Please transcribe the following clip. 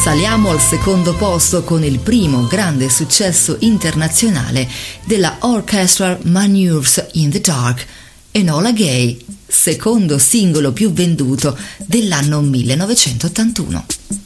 Saliamo al secondo posto con il primo grande successo internazionale della Orchestral Manoeuvres in the Dark, Enola Gay, secondo singolo più venduto dell'anno 1981.